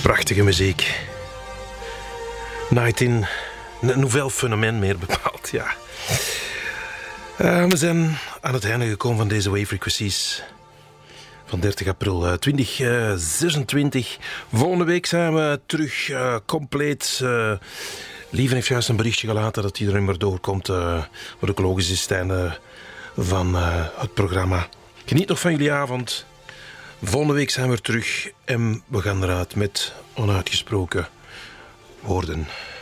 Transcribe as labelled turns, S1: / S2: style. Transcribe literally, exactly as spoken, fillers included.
S1: Prachtige muziek. negentien, een nouvelle fenomeen meer bepaald, ja. Uh, we zijn aan het einde gekomen van deze Wave Frequencies van dertig april uh, twintig zesentwintig. Volgende week zijn we terug uh, compleet. Uh, Lieven heeft juist een berichtje gelaten dat iedereen maar doorkomt. Uh, wat ook logisch is, het einde van uh, het programma. Geniet nog van jullie avond. Volgende week zijn we terug en we gaan eruit met onuitgesproken woorden.